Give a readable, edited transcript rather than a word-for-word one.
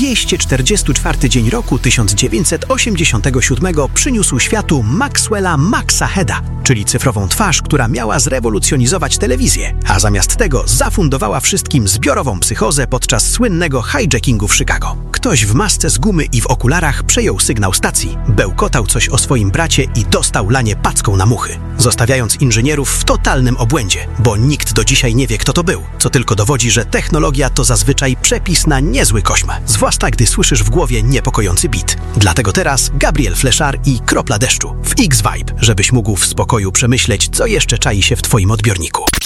244 dzień roku 1987 przyniósł światu Maxwella Maxa Heada, czyli cyfrową twarz, która miała zrewolucjonizować telewizję, a zamiast tego zafundowała wszystkim zbiorową psychozę podczas słynnego hijackingu w Chicago. Ktoś w masce z gumy i w okularach przejął sygnał stacji, bełkotał coś o swoim bracie i dostał lanie packą na muchy, zostawiając inżynierów w totalnym obłędzie, bo nikt do dzisiaj nie wie, kto to był, co tylko dowodzi, że technologia to zazwyczaj przepis na niezły kośma, zwłaszcza gdy słyszysz w głowie niepokojący beat. Dlatego teraz Gabriel Fleszar i Kropla Deszczu w X-Vibe, żebyś mógł w spokoju przemyśleć, co jeszcze czai się w twoim odbiorniku.